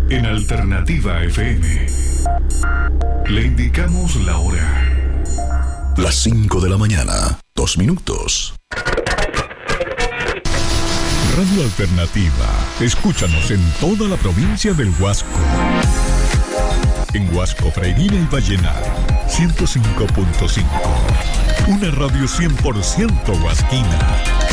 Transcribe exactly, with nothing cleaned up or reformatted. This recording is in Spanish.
En Alternativa F M le indicamos la hora. Las cinco de la mañana, dos minutos. Radio Alternativa. Escúchanos en toda la provincia del Huasco. En Huasco, Freirina y Vallenar, ciento cinco punto cinco. Una radio cien por ciento huasquina.